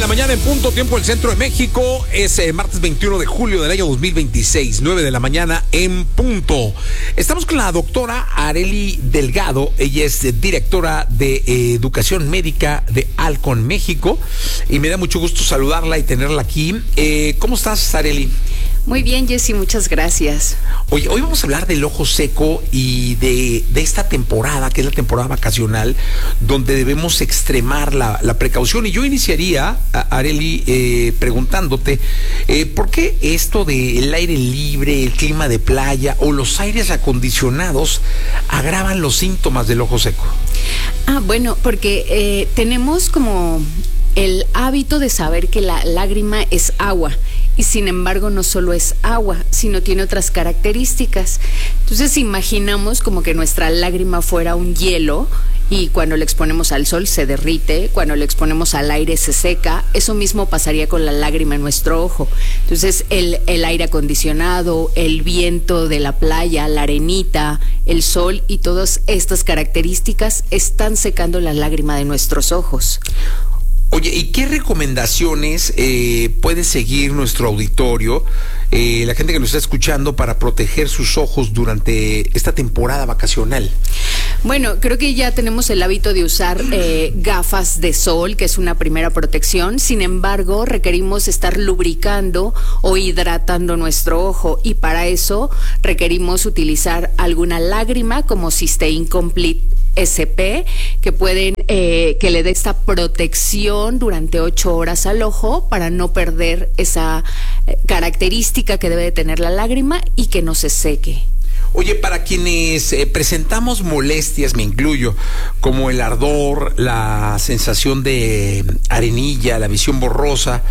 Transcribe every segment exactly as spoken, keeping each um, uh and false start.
mañana en punto, tiempo del centro de México. Es eh, martes veintiuno de julio del año dos mil veintiséis, nueve de la mañana en punto. Estamos con la doctora Arely Delgado. Ella es eh, directora de eh, Educación Médica de Alcon México. Y me da mucho gusto saludarla y tenerla aquí. Eh, ¿Cómo estás, Arely? Muy bien, Jessy, muchas gracias. Oye, hoy vamos a hablar del ojo seco y de, de esta temporada, que es la temporada vacacional, donde debemos extremar la, la precaución. Y yo iniciaría, Arely, eh, preguntándote, eh, ¿por qué esto del aire libre, el clima de playa o los aires acondicionados agravan los síntomas del ojo seco? Ah, bueno, porque eh, tenemos como el hábito de saber que la lágrima es agua. Y sin embargo no solo es agua, sino tiene otras características. Entonces imaginamos como que nuestra lágrima fuera un hielo y cuando le exponemos al sol se derrite, cuando le exponemos al aire se seca. Eso mismo pasaría con la lágrima en nuestro ojo. Entonces el, el aire acondicionado, el viento de la playa, la arenita, el sol y todas estas características están secando la lágrima de nuestros ojos. Oye, ¿y qué recomendaciones eh, puede seguir nuestro auditorio, eh, la gente que nos está escuchando, para proteger sus ojos durante esta temporada vacacional? Bueno, creo que ya tenemos el hábito de usar eh, gafas de sol, que es una primera protección. Sin embargo, requerimos estar lubricando o hidratando nuestro ojo y para eso requerimos utilizar alguna lágrima como Cysteine Complete S P, que pueden eh, que le dé esta protección durante ocho horas al ojo para no perder esa eh, característica que debe de tener la lágrima y que no se seque. Oye, para quienes eh, presentamos molestias, me incluyo, como el ardor, la sensación de arenilla, la visión borrosa,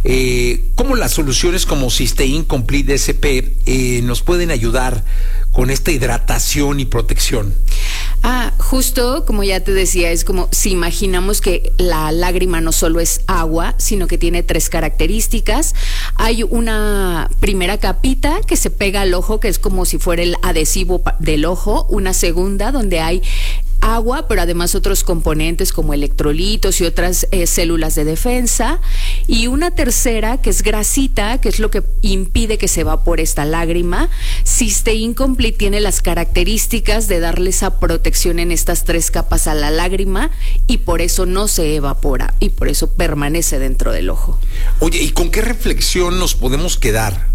eh, ¿cómo las soluciones como Cysteine Complete S P eh, nos pueden ayudar con esta hidratación y protección? Ah, justo como ya te decía, es como si imaginamos que la lágrima no solo es agua, sino que tiene tres características. Hay una primera capita que se pega al ojo, que es como si fuera el adhesivo del ojo. Una segunda donde hay agua, pero además otros componentes como electrolitos y otras eh, células de defensa, y una tercera que es grasita, que es lo que impide que se evapore esta lágrima. Cysteine Complete tiene las características de darle esa protección en estas tres capas a la lágrima y por eso no se evapora y por eso permanece dentro del ojo. Oye, ¿y con qué reflexión nos podemos quedar?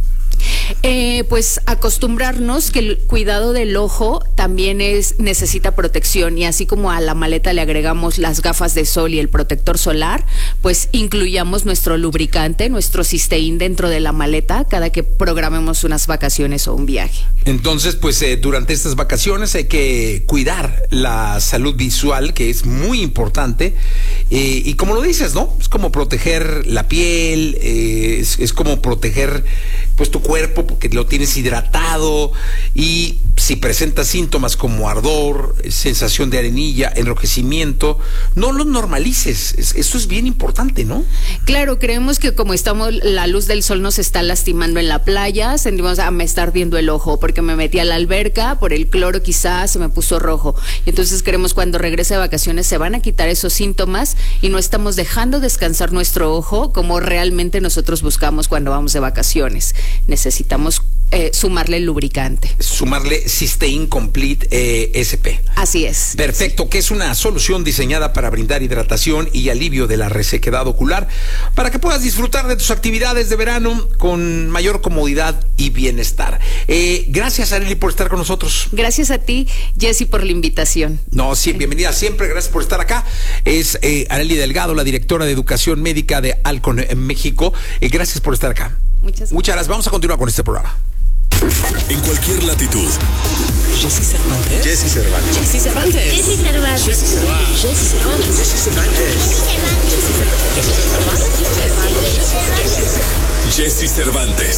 Eh, pues acostumbrarnos que el cuidado del ojo también es necesita protección, y así como a la maleta le agregamos las gafas de sol y el protector solar, pues incluyamos nuestro lubricante, nuestro Cysteine dentro de la maleta cada que programemos unas vacaciones o un viaje. Entonces, pues eh, durante estas vacaciones hay que cuidar la salud visual, que es muy importante, eh, y como lo dices, ¿no? Es como proteger la piel, eh, es, es como proteger pues tu cuerpo porque lo tienes hidratado, y si presentas síntomas como ardor, sensación de arenilla, enrojecimiento, no los normalices. Es, eso es bien importante, ¿no? Claro, creemos que como estamos, la luz del sol nos está lastimando en la playa, sentimos, ah, me está ardiendo el ojo porque me metí a la alberca, por el cloro quizás se me puso rojo. Y entonces creemos cuando regrese de vacaciones se van a quitar esos síntomas y no estamos dejando descansar nuestro ojo como realmente nosotros buscamos cuando vamos de vacaciones. Necesitamos eh, sumarle el lubricante. Sumarle Cysteine Complete eh, S P. Así es. Perfecto, sí. Que es una solución diseñada para brindar hidratación y alivio de la resequedad ocular, para que puedas disfrutar de tus actividades de verano con mayor comodidad y bienestar. Eh, gracias, Arely, por estar con nosotros. Gracias a ti, Jessy, por la invitación. No, sí, bienvenida siempre, gracias por estar acá. Es eh, Arely Delgado, la directora de Educación Médica de Alcon en México. Eh, gracias por estar acá. Muchas, Muchas gracias. Vamos a continuar con este programa. En cualquier latitud. Jessy Cervantes. Jessy Cervantes. Jessy Cervantes. Jessy Cervantes. Jessy Cervantes. Jessy Cervantes. Jessy Cervantes. Jessy Cervantes. Jessy Cervantes.